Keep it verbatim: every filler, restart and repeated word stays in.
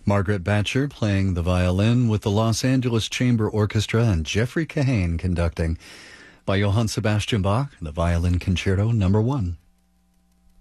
Margaret Batcher playing the violin with the Los Angeles Chamber Orchestra and Jeffrey Kahane conducting. By Johann Sebastian Bach, the Violin Concerto Number One.